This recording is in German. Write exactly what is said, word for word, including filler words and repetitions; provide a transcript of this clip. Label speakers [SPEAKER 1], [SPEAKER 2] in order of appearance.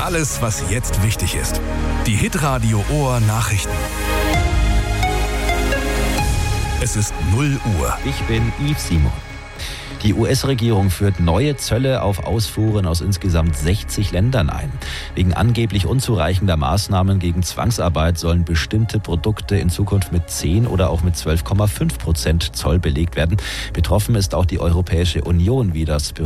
[SPEAKER 1] Alles, was jetzt wichtig ist. Die Hitradio Ohr Nachrichten. Es ist null Uhr.
[SPEAKER 2] Ich bin Yves Simon. Die U S-Regierung führt neue Zölle auf Ausfuhren aus insgesamt sechzig Ländern ein. Wegen angeblich unzureichender Maßnahmen gegen Zwangsarbeit sollen bestimmte Produkte in Zukunft mit zehn oder auch mit zwölf Komma fünf Prozent Zoll belegt werden. Betroffen ist auch die Europäische Union, wie das